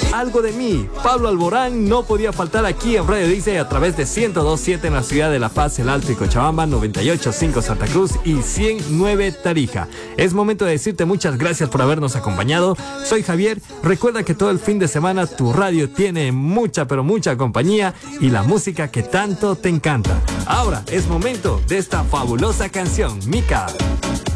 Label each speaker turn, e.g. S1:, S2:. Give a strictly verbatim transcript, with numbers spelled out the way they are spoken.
S1: Algo de mí. Pablo Alborán no podía faltar aquí en Radio Dice a través de ciento dos punto siete en la ciudad de La Paz, El Alto y Cochabamba, noventa y ocho punto cinco Santa Cruz y cien punto nueve Tarija. Es momento de decirte muchas gracias por habernos acompañado. Soy Javier. Recuerda que todo el fin de semana tu radio tiene mucha pero mucha compañía y la música que tanto te encanta. Ahora es momento de esta fabulosa canción, Mika.